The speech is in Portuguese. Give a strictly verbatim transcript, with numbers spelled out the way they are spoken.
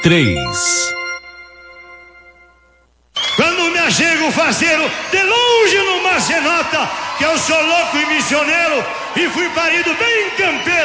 três. Quando me achego faceiro, de longe numa cenota, que eu sou louco e missioneiro, e fui parido bem campeiro.